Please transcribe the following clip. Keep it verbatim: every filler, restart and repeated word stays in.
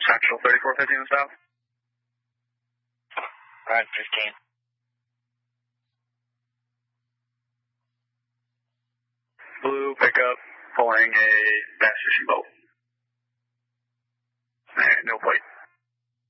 Central thirty-four fifteen south. Alright, fifteen. Blue pickup pulling a bass fishing boat. Alright, no plate.